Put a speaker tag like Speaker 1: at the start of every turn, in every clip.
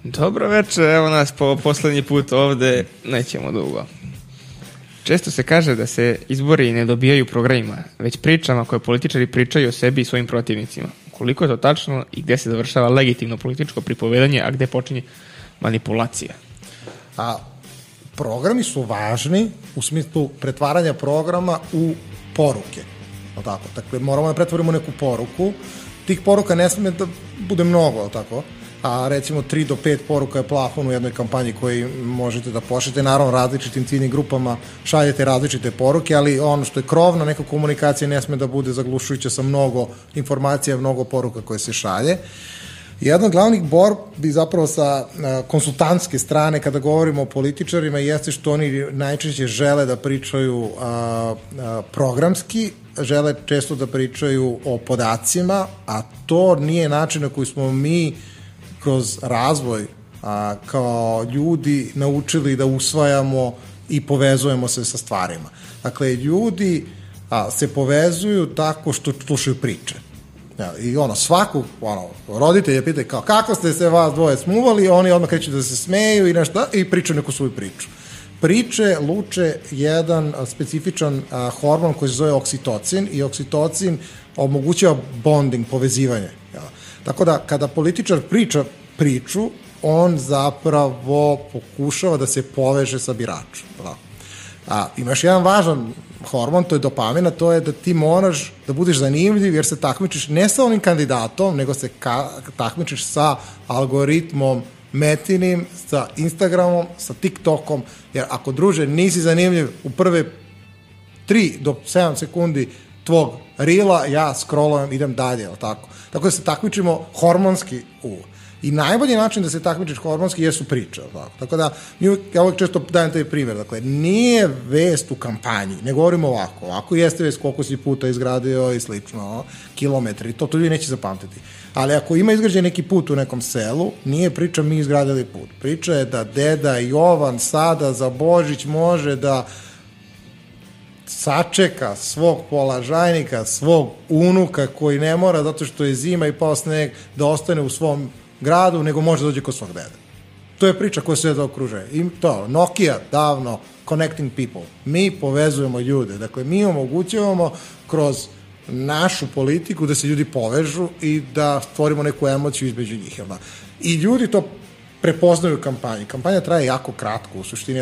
Speaker 1: Dobro večer, evo nas po poslednji put ovde, nećemo dugo. Često se kaže da se izbori ne dobijaju programima, već pričama koje političari pričaju o sebi i svojim protivnicima. Koliko je to tačno i gde se završava legitimno političko pripovedanje, a gde počinje manipulacija?
Speaker 2: Programi su važni u smislu pretvaranja programa u poruke. Tako? Dakle, moramo da pretvorimo neku poruku. Tih poruka ne smije da bude mnogo, tako? A recimo 3 do 5 poruka je plafon u jednoj kampanji koji možete da pošaljete. Naravno, različitim ciljnim grupama šaljete različite poruke, ali ono što je krovna neka komunikacija ne sme da bude zaglušujuća sa mnogo informacija, mnogo poruka koje se šalje. Jedna od glavnih borbi zapravo sa konsultantske strane kada govorimo o političarima jeste što oni najčešće žele da pričaju programski, žele često da pričaju o podacima, a to nije način na koji smo mi kroz razvoj kao ljudi naučili da usvajamo i povezujemo se sa stvarima. Dakle, ljudi se povezuju tako što slušaju priče. I svakog roditelja pitaju kao kako ste se vas dvoje smuvali, oni odmah kreću da se smeju i nešto i pričaju neku svoju priču. Priče luče jedan specifičan hormon koji se zove oksitocin i oksitocin omogućava bonding, povezivanje. Tako da kada političar priča priču, on zapravo pokušava da se poveže sa biračom. Imaš jedan važan hormon, to je dopamin, a to je da ti moraš da budeš zanimljiv jer se takmičiš ne sa onim kandidatom, nego se takmičiš sa algoritmom Metinim, sa Instagramom, sa TikTokom, jer ako, druže, nisi zanimljiv u prve 3 do 7 sekundi tvog rila, ja scrollujem, idem dalje, tako da se takmičimo hormonski I najbolji način da se takmičiš hormonski jesu priče. Tako da, ja uvijek često dajem taj primjer. Dakle, nije vest u kampanji, ne govorimo ovako. Ovako jeste vest koliko si puta izgradio i slično, kilometri, to ljudi neće zapamtiti. Ali ako ima izgrađen neki put u nekom selu, nije priča mi izgradili put. Priča je da deda Jovan sada za Božić može da sačeka svog polažajnika, svog unuka koji ne mora zato što je zima i pao sneg da ostane u svom gradu, nego može da dođe kod svog deda. To je priča koja se da okružuje. I to, Nokia, davno, connecting people. Mi povezujemo ljude. Dakle, mi omogućavamo kroz našu politiku da se ljudi povežu i da stvorimo neku emociju između njih. I ljudi to prepoznaju u kampanji. Kampanja traje jako kratko. U suštini,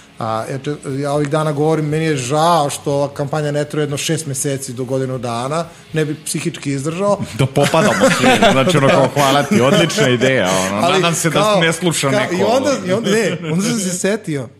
Speaker 2: ja ovih dana govorim, meni je žao što ova kampanja ne traje jedno 6 meseci do godinu dana, ne bi psihički izdržao.
Speaker 3: Da popadamo svi, znači kao hvala ti, odlična ideja, nadam se da ne sluša neko.
Speaker 2: I onda sam se setio,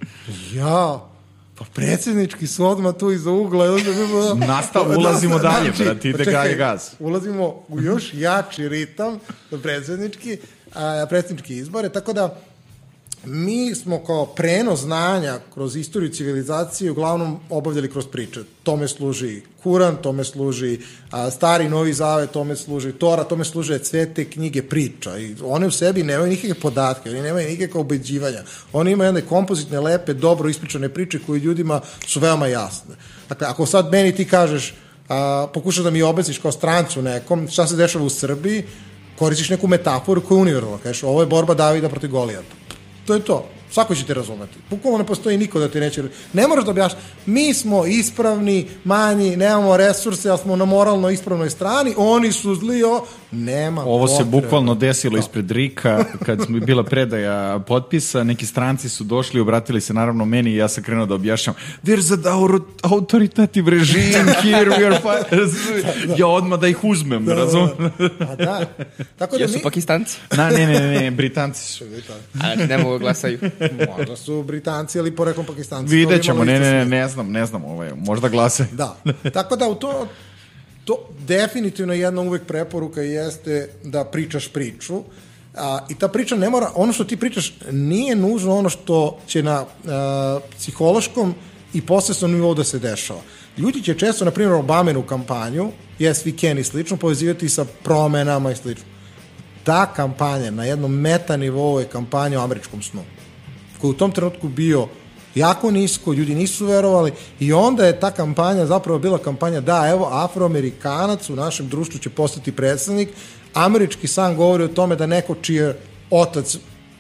Speaker 2: pa predsjednički su odmah tu iza ugla.
Speaker 3: Ulazimo dalje, brati, ide gaz.
Speaker 2: Ulazimo u još jači ritam za predsjednički izbore, tako da mi smo kao prenos znanja kroz istoriju civilizacije uglavnom obavljali kroz priče. Tome služi Kuran, tome služi Stari Novi Zavet, tome služi Tora, tome služe sve te knjige priča. I one u sebi nemaju nikakve podatke, oni nemaju nikakve ubeđivanja. Oni imaju jedne kompozitne, lepe, dobro ispričane priče koje ljudima su veoma jasne. Dakle, ako sad meni ti kažeš, pokušaš da mi objasniš kao strancu nekom, šta se dešava u Srbiji, koristiš neku metaforu koja je univerzalna. Kažeš, ovo je borba Davida protiv Golijata. To je to. Svako će te razumeti. Bukvalno ne postoji niko da ti neće... Ne moraš da objašnjaš. Mi smo ispravni, manji, nemamo resurse, ali smo na moralno ispravnoj strani, oni su zli, nema
Speaker 3: ovo
Speaker 2: potrebe.
Speaker 3: Se bukvalno desilo ispred RIK-a, kad smo bila predaja potpisa, neki stranci su došli, obratili se naravno meni i ja sam krenuo da objašnjam there's an authoritative regime here, we are fine. Ja odmah da ih uzmem, razum?
Speaker 2: Da.
Speaker 1: Jesu Pakistanci?
Speaker 3: Ne, Britanci su.
Speaker 1: A ne mogu glasaju.
Speaker 2: Možda su Britanci, ali poreklom Pakistanci.
Speaker 3: Vidjet ćemo, ne znam, možda glase.
Speaker 2: Da, tako da u to definitivno jedna uvek preporuka jeste da pričaš priču i ta priča ne mora, ono što ti pričaš nije nužno ono što će na psihološkom i posvesnom nivou da se dešava. Ljudi će često, na primjer, Obaminu kampanju, Yes We Can i slično, povezivati sa promenama i slično. Ta kampanja na jednom meta nivou je kampanja o američkom snu, koji u tom trenutku bio jako nisko, ljudi nisu verovali i onda je ta kampanja zapravo bila kampanja da, evo, Afroamerikanac u našem društvu će postati predsednik, američki san govori o tome da neko čiji je otac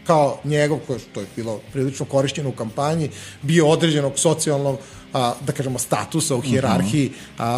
Speaker 2: kao njegov, što je bilo prilično korišćeno u kampanji, bio određenog socijalnog, da kažemo, statusa u hijerarhiji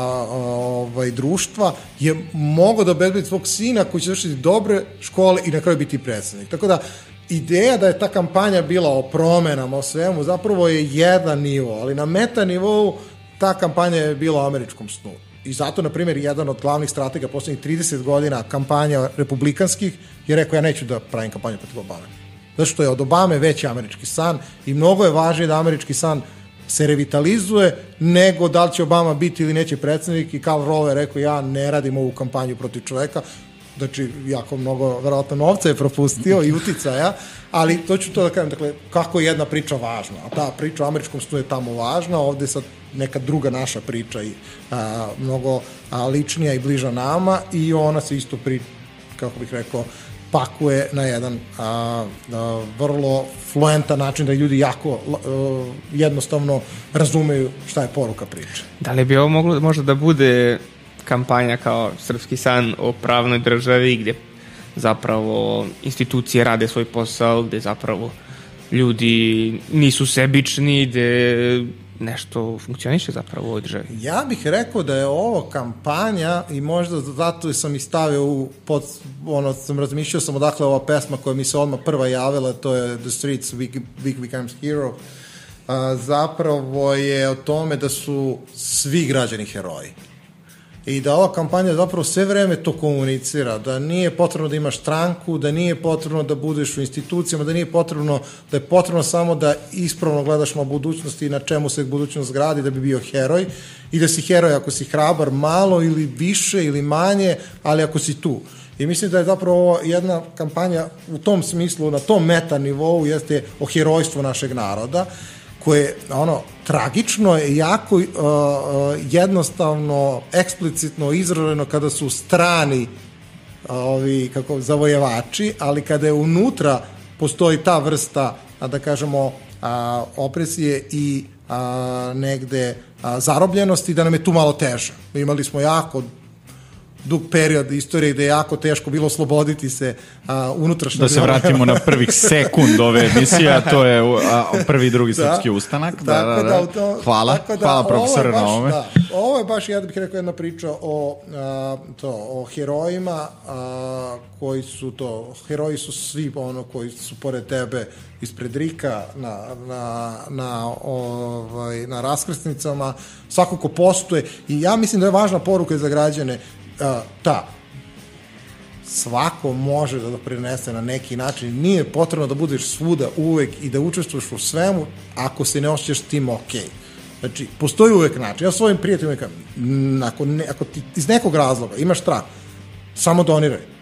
Speaker 2: društva, je mogao da obezbedi svog sina koji će završiti dobre škole i na kraju biti predsednik. Tako da, ideja da je ta kampanja bila o promenama, o svemu, zapravo je jedan nivo, ali na meta nivou ta kampanja je bila o američkom snu. I zato, na primjer, jedan od glavnih stratega poslednjih 30 godina kampanja republikanskih je rekao, ja neću da pravim kampanju protiv Obame. Zato što je od Obame veći američki san i mnogo je važnije da američki san se revitalizuje nego da li će Obama biti ili neće predsednik, i Karl Rove je rekao, ja ne radim ovu kampanju protiv čoveka, znači jako mnogo verovatno novca je propustio i uticaja, ali to ću to da kažem, dakle, kako je jedna priča važna, a ta priča o američkom snu je tamo važna, ovde je sad neka druga naša priča i mnogo ličnija i bliža nama, i ona se isto kako bih rekao, pakuje na jedan vrlo fluentan način da ljudi jako jednostavno razumeju šta je poruka priče.
Speaker 1: Da li bi ovo moglo možda da bude kampanja kao Srpski san o pravnoj državi, gde zapravo institucije rade svoj posao, gde zapravo ljudi nisu sebični, gde nešto funkcioniše zapravo u ovoj državi?
Speaker 2: Ja bih rekao da je ovo kampanja, i možda zato sam i stavio razmišljao sam odakle ova pesma koja mi se odmah prva javila, to je The Streets Weak Becomes Hero, zapravo je o tome da su svi građani heroji. I da ova kampanja zapravo sve vreme to komunicira, da nije potrebno da imaš stranku, da nije potrebno da budeš u institucijama, da je potrebno samo da ispravno gledaš na budućnost i na čemu se budućnost gradi da bi bio heroj, i da si heroj ako si hrabar malo ili više ili manje, ali ako si tu. I mislim da je zapravo ovo jedna kampanja u tom smislu, na tom meta nivou, jeste o herojstvu našeg naroda, koje tragično je jako jednostavno, eksplicitno izraženo kada su strani zavojevači, ali kada je unutra postoji ta vrsta, da kažemo, opresije i negde zarobljenosti, da nam je tu malo teže. Imali smo jako dug period istorije gde je jako teško bilo osloboditi se unutrašnje.
Speaker 3: Da se vratimo na prvih sekund ove emisije, a to je prvi i drugi srpski ustanak. Hvala profesore na ovome.
Speaker 2: Ovo je baš, ja bih rekao, jedna priča o herojima koji su to, heroji su svi koji su pored tebe ispred RIK-a na raskrsnicama, svako ko postoje, i ja mislim da je važna poruka za građane svako može da doprinese na neki način, nije potrebno da budeš svuda uvek i da učestvuješ u svemu ako se ne osjećaš s tim okej. Znači, postoji uvek način. Ja svojim prijateljima kažem, ako ti iz nekog razloga imaš strah, samo doniraj.